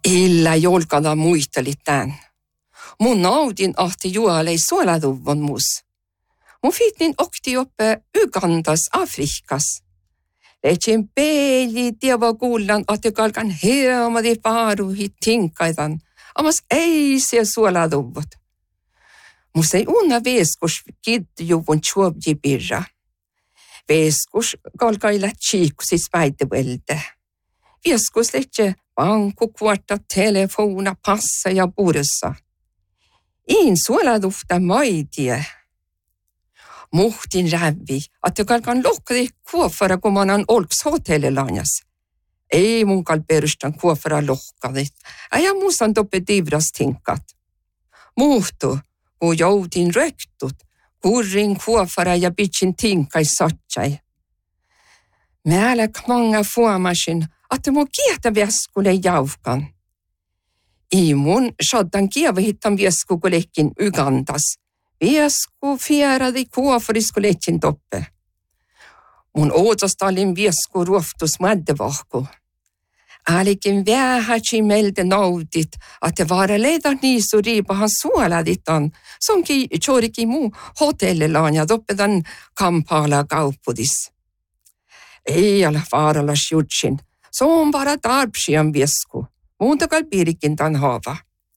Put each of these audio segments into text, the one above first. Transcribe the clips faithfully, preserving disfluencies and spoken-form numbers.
Illa jolkada muistelit tän. Mun naudin ahti juolei suoladuvon mus. Mun fitnin okti oppe Ugandas Afrikas. Leitsin peili tieva kuullan, että kalkan heamadi paaruhi tinkaidan, amas ei se suoladuvot. Mus ei unna veskus kidjuvun tjuobji birra. Veskus kalkailla tsiikusis päitevelde. Veskus leitse banku, kvarta, telefona, passa ja bursa. In suoladufta maitie. Muhtin rävi, että kalkan lokkadi kuofara, kun man on olks hotellilanjas. Ei mun kal perustan kuofara lokkadi. Äjä muustan toppe divras tinkat. Muhtu, kun joutin röktut, kurrin kuofara ja bitsin tinkai satsai. Määlek många fuomasin, että mun kiehtä vieskule jauvkan. I mun shaddan kievahittan vieskukulekin Ugandas. Viesku fieradi kuofariskulekin toppe. Mun ootostalin viesku ruoftus mäddevahku. Älikin vähätsi melde naudit, että vaara leida niisu riipahan suoladitan, sonki tjoriki muu hotellilaan ja toppedan Kampala kaupudis. Ei ala vaaralas jutsin, se on bara tarpsian viesku. Muuntakal piirikin tan haava.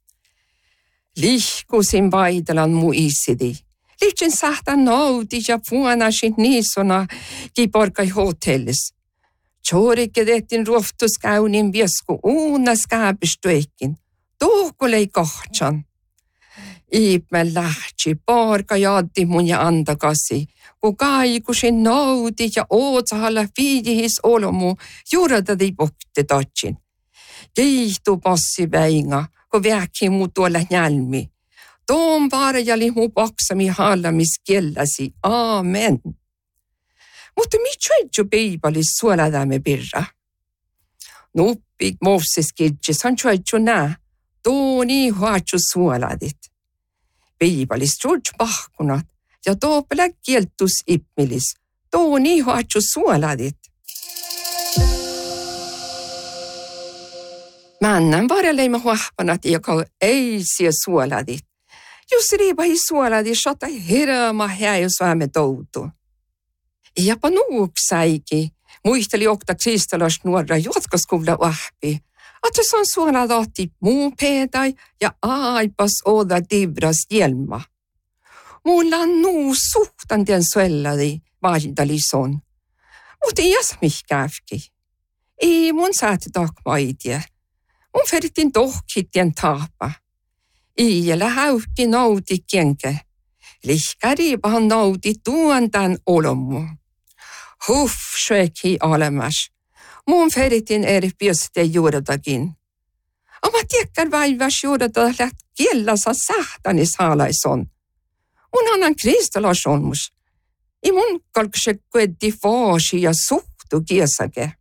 Lihkusin vaidelan muisidi. Lihtsin sahtan naudit ja puanasin niisona kiporkai hotellis. Tjorikke tehtin ruoftuskäynnin viesku uuna skääpistuekin. Tohkulei kohtsan. Iipme lähtsi parka jaaddi mun ja antakasi. Kun kaikusin naudit ja ootsahalla fiidihis olomu juuradadi pokti tatsin. Kiihtu passi väinga, kun vähki muu tuolla njälmi. Tuon varjali muu paksami hallamis kielläsi. Aamen. Mutta mitsuidju piipalis suoladame birra. Nuppik Moses kidji san tsuidju nää. Tuoni huatju suoladit. Piipalis tsuidju pahkunat ja toopela kieltus ipmilis. Tuoni huatju suoladit. Männän varjaleima huahpanat, joka ei sie suoladit. Jos riipahi suoladit, shata hirma hää suame toutu. Japa nuuksaiki, muisteli okta kristalas nuorra jatkoskoula ahpi, että se on suoladahti muu pedai ja aipas oda divras jelma. Mulla on nuu suhtan tien suelladi, vaidali son. Mutta ei jäs mihkäfki. Ei mun saati takmaidie. Mun feritin tohkitien taapa. Iällä häykki nauti kenke. Lihkäriipahan nauti tuon tän olomu. Huff, söki olemas. Mun feritin eri piöste juuradakin. Ama tiekkär väiväs juurada läht kiellasa sähtänis haalaison. Mun annan kristalasonmus. I mun kalkse kueddi faasi ja suhtu kiesake.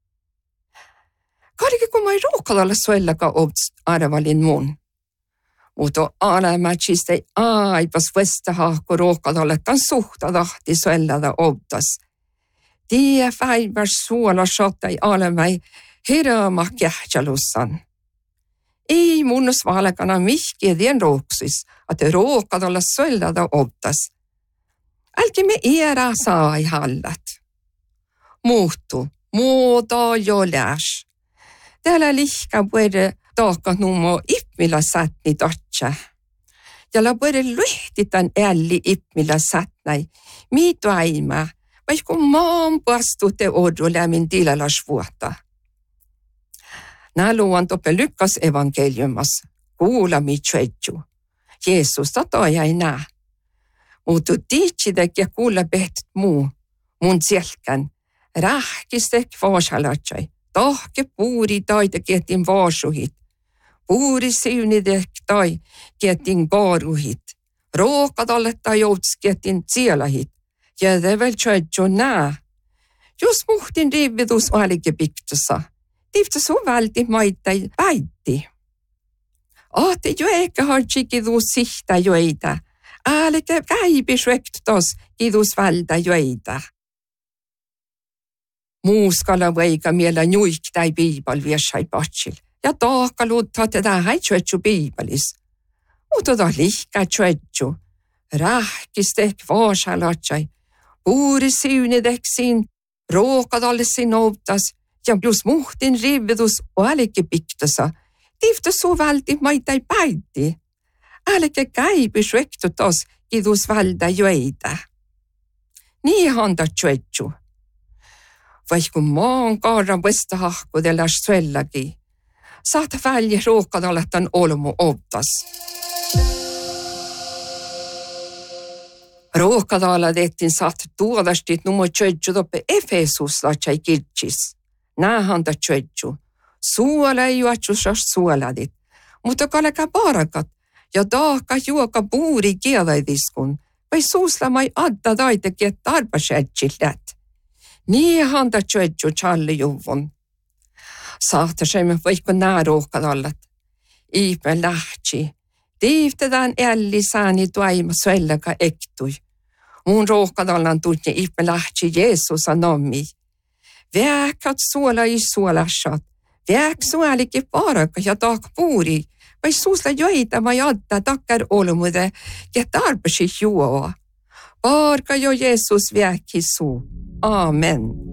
Karki kun mä ei ruokadalla suellaka obst arvalin mun. Mutta alamätsiste aipas vestahahko ruokadalle kan suhtadahti suellada obtas. Tie päiväs suola shottai alamäi hirama kähtjalussan. Ei munnus valekana mihkiedien ruoksis, että ruokadalla suellada obtas. Älki me era saai hallat. Muuttu, muuta jo läs. Täällä lihka puede taakka numo ipmillä sätni tatsa. Täällä puede lyhtitän älli ipmillä sätnäi. Miitu äimä, vaikka maan pastutte odru lämmin tilalas vuotta. Nää luon toppe lykkas evankeliumas. Kuula mitsuetju. Jeesus tata jäi nää. Mutta tiitsidek ja kuulla behtet muu. Mun selkän. Rähkistek vaasalatsai. Tahke puuri taita kietin vaasuhit. Puuri siunidek tai kietin kaaruhit. Ruokadalle tai jouts kietin sielahit. Ja det väl tjöjtjo nää. Jos muhtin riividus alike piktussa. Tifta så välti maitai väitti. Ahti jo eikä hartsikidus sihta joita. Älke käibisrektos kidus vältä joita. Muuskala vaikka miellä nuiktai piipal viesai patsil. ja taakaluutta tätä häitsyetsy piipalis. Mutta ta lihkä tsyetsy. Rähkistek vaasalatsai. Puuri siunideksin, ruokadallisin obtas ja plus muhtin rividus och älike piktasa. Tifta så välti maitai päiti. Älike käipi svektutas idus välda joita. Nii handa tsyetsy. Vaikka maan kaarran vestahahkudella svellagi. Saata välja ruokadalletan olmu obtas. Ruokadalla tehtiin saat tuodastit numo tjötju toppe Efesusta tjai kiltsis. Nähanda tjötju. Suola ei juotsusas suoladit. Mutta kaleka parakat ja daaka juoka puuri kielaidiskun. Vai suuslamai adda daitekiet tarpasetjillät. Nii handa tjötju tjalli juvun. Saata semme vaikka nää ruokadallat. Iipe lähtsi. Tiivtetään ällisääni tuaima suellaga ektui. Mun ruokadallan tunne iipe lähtsi Jeesusa nommi. Väkat suola i suolashat. Väk suolikin paraka ja taak puuri. Vai suusla joita vai adda takkar olmude ja tarpeeksi juoa. Parka jo Jeesus väki suu. Amen.